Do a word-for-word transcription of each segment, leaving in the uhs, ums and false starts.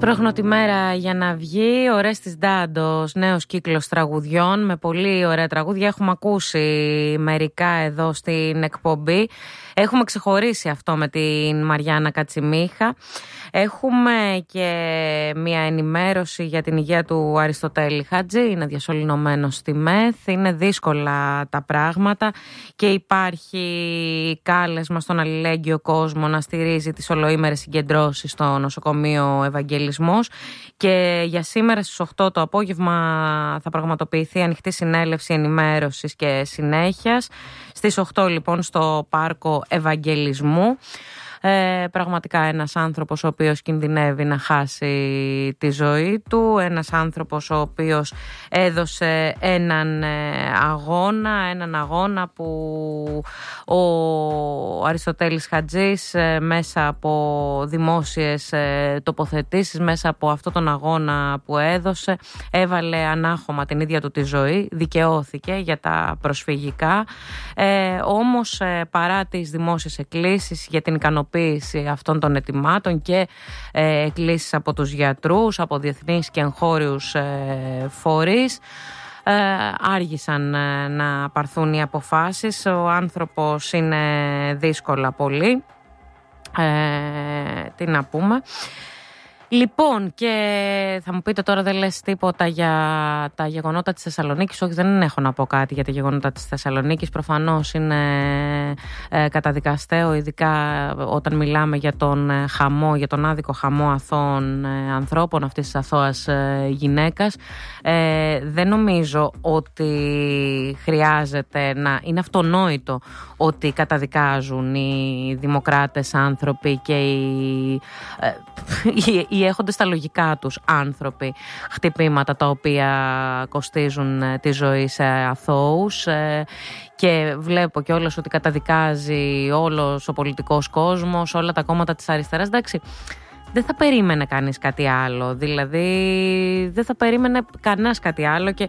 Σπρώχνω τη μέρα για να βγει. Ο Ρέστης Ντάντος, νέος κύκλος τραγουδιών με πολύ ωραία τραγούδια. Έχουμε ακούσει μερικά εδώ στην εκπομπή. Έχουμε ξεχωρίσει αυτό με την Μαριάννα Κατσιμίχα. Έχουμε και μια ενημέρωση για την υγεία του Αριστοτέλη Χατζή. Είναι διασωληνωμένος στη ΜΕΘ. Είναι δύσκολα τα πράγματα και υπάρχει κάλεσμα στον αλληλέγγυο κόσμο να στηρίζει τις ολοήμερες συγκεντρώσεις στο νοσοκομείο Ευαγγελισμός. Και για σήμερα στις οκτώ το απόγευμα θα πραγματοποιηθεί ανοιχτή συνέλευση ενημέρωσης και συνέχειας. Στις οκτώ λοιπόν στο πάρκο Ευαγγελισμού. Ε, πραγματικά ένας άνθρωπος ο οποίος κινδυνεύει να χάσει τη ζωή του, ένας άνθρωπος ο οποίος έδωσε έναν αγώνα, έναν αγώνα που ο Αριστοτέλης Χατζής μέσα από δημόσιες τοποθετήσεις, μέσα από αυτόν τον αγώνα που έδωσε, έβαλε ανάχωμα την ίδια του τη ζωή, δικαιώθηκε για τα προσφυγικά, ε, όμως παρά τις δημόσιες εκκλήσεις για την ικανοποίηση αυτών των αιτημάτων και ε, εκκλήσεις από τους γιατρούς, από διεθνείς και εγχώριους ε, φορείς, ε, άργησαν ε, να πάρθουν οι αποφάσεις. Ο άνθρωπος είναι δύσκολα πολύ, ε, τι να πούμε. Λοιπόν, και θα μου πείτε τώρα δεν λες τίποτα για τα γεγονότα της Θεσσαλονίκης. Όχι, δεν έχω να πω κάτι για τα γεγονότα της Θεσσαλονίκης. Προφανώς είναι ε, καταδικαστέο, ειδικά όταν μιλάμε για τον ε, χαμό, για τον άδικο χαμό αθώων ε, ανθρώπων, αυτής της αθώας ε, γυναίκας. Ε, δεν νομίζω ότι χρειάζεται να είναι αυτονόητο ότι καταδικάζουν οι δημοκράτες άνθρωποι και οι, ε, οι, οι έχοντες τα λογικά τους άνθρωποι χτυπήματα τα οποία κοστίζουν τη ζωή σε αθώους, ε, και βλέπω κιόλας ότι καταδικάζει όλος ο πολιτικός κόσμος, όλα τα κόμματα της αριστεράς. Εντάξει, δεν θα περίμενε κανείς κάτι άλλο, δηλαδή δεν θα περίμενε κανένας κάτι άλλο και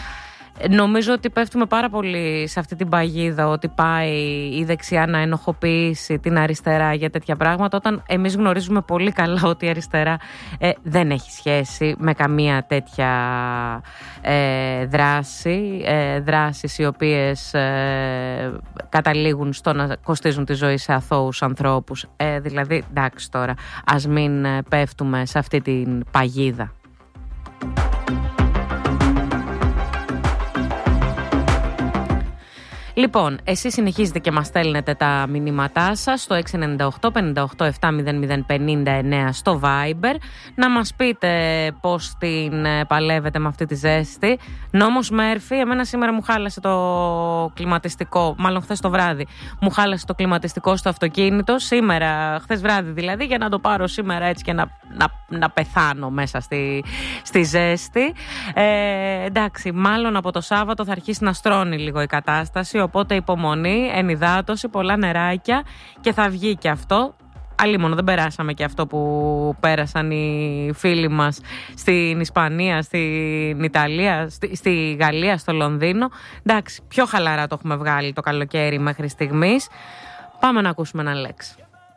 νομίζω ότι πέφτουμε πάρα πολύ σε αυτή την παγίδα ότι πάει η δεξιά να ενοχοποιήσει την αριστερά για τέτοια πράγματα, όταν εμείς γνωρίζουμε πολύ καλά ότι η αριστερά ε, δεν έχει σχέση με καμία τέτοια ε, δράση, ε, δράσεις οι οποίες ε, καταλήγουν στο να κοστίζουν τη ζωή σε αθώους ανθρώπους. Ε, δηλαδή, εντάξει τώρα, ας μην πέφτουμε σε αυτή την παγίδα. Λοιπόν, εσείς συνεχίζετε και μας στέλνετε τα μηνύματά σας στο έξι εννιά οκτώ πέντε οκτώ επτά μηδέν μηδέν πενήντα εννέα στο Viber, να μας πείτε πώς την παλεύετε με αυτή τη ζέστη. Νόμος Μέρφυ, εμένα σήμερα μου χάλασε το κλιματιστικό, μάλλον χθες το βράδυ μου χάλασε το κλιματιστικό στο αυτοκίνητο, σήμερα, χθες βράδυ δηλαδή, για να το πάρω σήμερα έτσι και να, να, να πεθάνω μέσα στη, στη ζέστη. Ε, εντάξει, μάλλον από το Σάββατο θα αρχίσει να στρώνει λίγο η κατάσταση, οπότε υπομονή, ενυδάτωση, πολλά νεράκια και θα βγει και αυτό. Αλλήμον δεν περάσαμε και αυτό που πέρασαν οι φίλοι μας στην Ισπανία, στην Ιταλία, στη, στη Γαλλία, στο Λονδίνο. Εντάξει, πιο χαλαρά το έχουμε βγάλει το καλοκαίρι μέχρι στιγμής. Πάμε να ακούσουμε ένα λέξη.